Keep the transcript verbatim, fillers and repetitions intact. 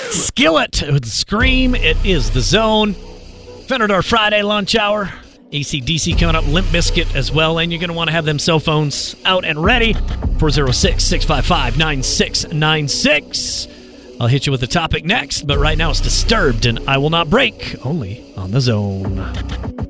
Skillet with Scream. It is The Zone. Fenador Friday lunch hour. A C D C coming up, Limp Bizkit as well, and you're going to want to have them cell phones out and ready. four oh six, six five five, nine six nine six. I'll hit you with the topic next, but right now it's Disturbed and I Will Not Break, only on The Zone.